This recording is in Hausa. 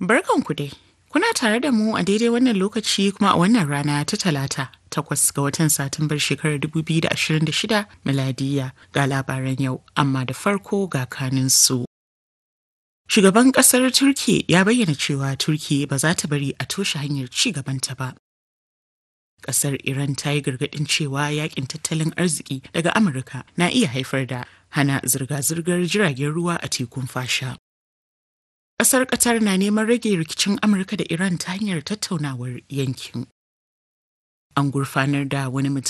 Barkanku dai. Kuna tare da mu a daidai wannan lokaci kuma a wannan rana ta Talata, 8 ga watan Satumbar shekarar 2026 miladiya ga labaran yau, amma da farko ga kaninsu. Shugaban ƙasar Turki ya bayyana cewa Turki ba za ta bari a toshe hanyar ci gabanta ba. Ƙasar Iran ta yi gargaɗin cewa yakin tattalin arziki daga Amurka na iya haifar da hana zirga-zirgar jiragen ruwa a tekun fasha. Ƙasar Qatar na neman rage rikicin Amurka da Iran ta hanyar tattaunawar yankin. An gurfanar da wani mutum